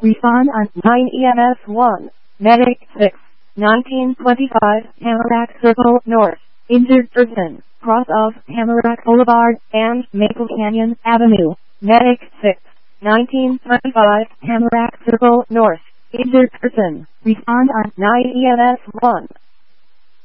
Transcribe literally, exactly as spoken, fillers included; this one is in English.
Respond on nine E M S one. Medic six. nineteen twenty-five Tamarack Circle North. Injured person. Cross of Tamarack Boulevard and Maple Canyon Avenue. Medic six. nineteen twenty-five Tamarack Circle North. Injured person. Respond on nine E M S one.